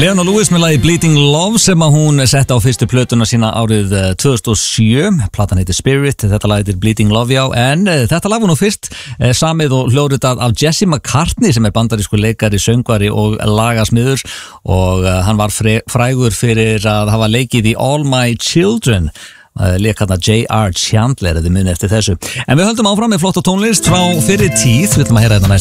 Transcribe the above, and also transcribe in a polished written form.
Leona Lewis með lagi Bleeding Love sem að hún setta á fyrstu plötuna sína árið 2007. Platan heitir Spirit, þetta lag heitir Bleeding Love, já. En þetta lag var nú fyrst samið og hljóðritað af Jesse McCartney sem bandarískur leikari, söngvari og lagasmiður og hann var frægur fyrir að hafa leikið í All My Children. Lék hérna J.R. Chandler eða muni eftir þessu. En við höldum áfram með flotta tónlist frá fyrri tíð. Við ætlum að heyra hérna næst